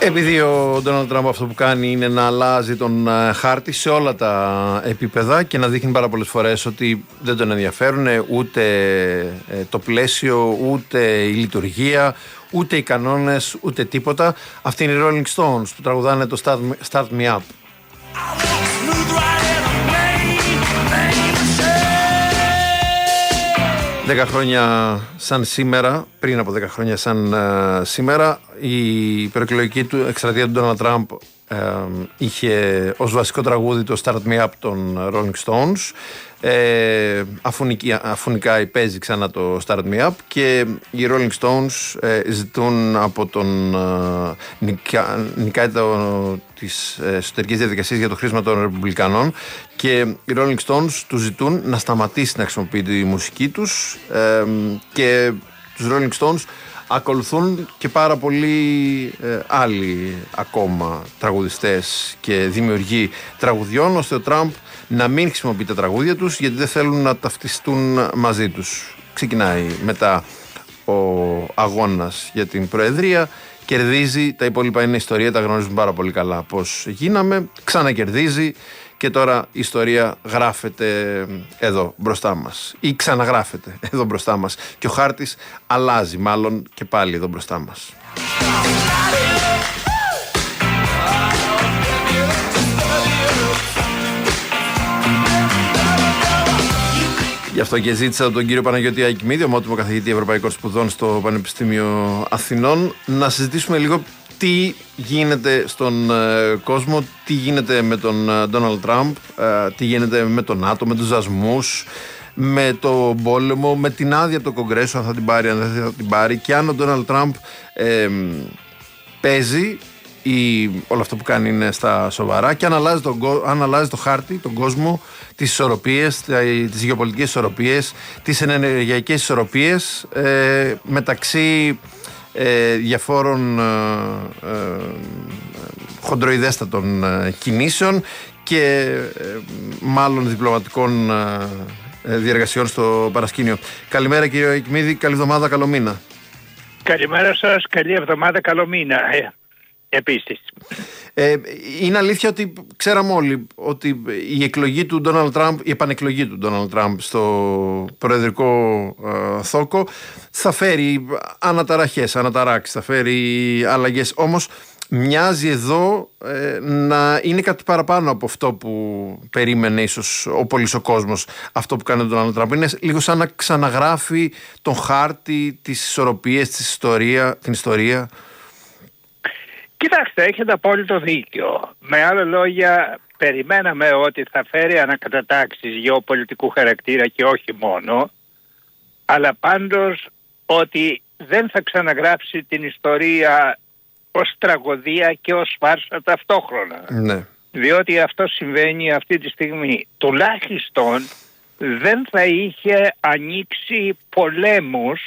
Επειδή ο Ντόναλντ Τραμπ αυτό που κάνει είναι να αλλάζει τον χάρτη σε όλα τα επίπεδα και να δείχνει πάρα πολλές φορές ότι δεν τον ενδιαφέρουν ούτε το πλαίσιο, ούτε η λειτουργία, ούτε οι κανόνες, ούτε τίποτα. Αυτή είναι οι Rolling Stones που τραγουδάνε το Start Me Up. 10 χρόνια σαν σήμερα, πριν από 10 χρόνια σαν σήμερα, η προεκλογική του εκστρατεία του Ντόναλντ Τραμπ είχε ως βασικό τραγούδι το Start Me Up των Rolling Stones. Αφουνικά παίζει ξανά το Start Me Up και οι Rolling Stones ζητούν από τον νικάει της εσωτερικής διαδικασίας για το χρήσμα των Ρεπουμπλικανών και οι Rolling Stones του ζητούν να σταματήσει να χρησιμοποιεί τη μουσική τους και τους Rolling Stones ακολουθούν και πάρα πολλοί άλλοι ακόμα τραγουδιστές και δημιουργοί τραγουδιών, ώστε ο Τραμπ να μην χρησιμοποιεί τα τραγούδια τους γιατί δεν θέλουν να ταυτιστούν μαζί τους. Ξεκινάει μετά ο αγώνας για την Προεδρία, κερδίζει, τα υπόλοιπα είναι ιστορία, τα γνωρίζουν πάρα πολύ καλά πώς γίναμε, ξανακερδίζει και τώρα η ιστορία γράφεται εδώ μπροστά μας ή ξαναγράφεται εδώ μπροστά μας και ο χάρτης αλλάζει μάλλον και πάλι εδώ μπροστά μας. Γι' αυτό και ζήτησα τον κύριο Παναγιώτη Αϊκημίδη, ομότιμο καθηγητή Ευρωπαϊκών Σπουδών στο Πανεπιστήμιο Αθηνών, να συζητήσουμε λίγο τι γίνεται στον κόσμο, τι γίνεται με τον Ντόναλντ Τραμπ, τι γίνεται με τον ΝΑΤΟ, με τους δασμούς, με το πόλεμο, με την άδεια από το Κογκρέσο, αν θα την πάρει, αν δεν θα την πάρει, και αν ο Ντόναλντ Τραμπ παίζει ή όλο αυτό που κάνει είναι στα σοβαρά και αν αλλάζει το χάρτη, τον κόσμο, τις ισορροπίες, τις γεωπολιτικές ισορροπίες, τις ενεργειακές ισορροπίες μεταξύ διαφόρων χοντροειδέστατων κινήσεων και μάλλον διπλωματικών διεργασιών στο παρασκήνιο. Καλημέρα κύριε Αϊκημίδη, καλή εβδομάδα, καλό μήνα. Καλημέρα σας, καλή εβδομάδα, καλό μήνα επίσης. Είναι αλήθεια ότι ξέραμε όλοι ότι η εκλογή του Ντόναλντ Τραμπ, η επανεκλογή του Ντόναλντ Τραμπ στο προεδρικό θόκο θα φέρει αναταραχές, αναταράξεις, θα φέρει αλλαγές. Όμως μοιάζει εδώ να είναι κάτι παραπάνω από αυτό που περίμενε ίσως ο πολύς ο κόσμος, αυτό που κάνει ο Ντόναλντ Τραμπ. Είναι λίγο σαν να ξαναγράφει τον χάρτη, τις ισορροπίες, την ιστορία. Κοιτάξτε, έχετε απόλυτο δίκιο. Με άλλα λόγια, περιμέναμε ότι θα φέρει ανακατατάξεις γεωπολιτικού χαρακτήρα και όχι μόνο, αλλά πάντως ότι δεν θα ξαναγράψει την ιστορία ως τραγωδία και ως φάρσα ταυτόχρονα. Ναι. Διότι αυτό συμβαίνει αυτή τη στιγμή. Τουλάχιστον δεν θα είχε ανοίξει πολέμους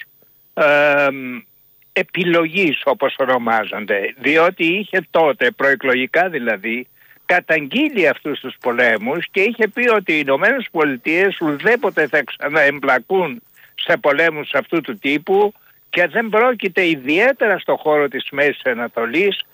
επιλογής όπως ονομάζονται, διότι είχε τότε, προεκλογικά δηλαδή, καταγγείλει αυτούς τους πολέμους και είχε πει ότι οι Ηνωμένες Πολιτείες ουδέποτε θα ξαναεμπλακούν σε πολέμους αυτού του τύπου και δεν πρόκειται, ιδιαίτερα στο χώρο της Μέσης Ανατολής,